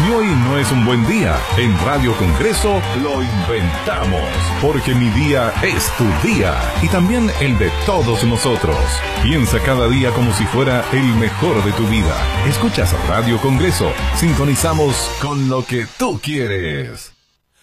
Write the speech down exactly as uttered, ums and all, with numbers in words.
Si hoy no es un buen día, en Radio Congreso lo inventamos, porque mi día es tu día y también el de todos nosotros. Piensa cada día como si fuera el mejor de tu vida. Escuchas Radio Congreso, sintonizamos con lo que tú quieres.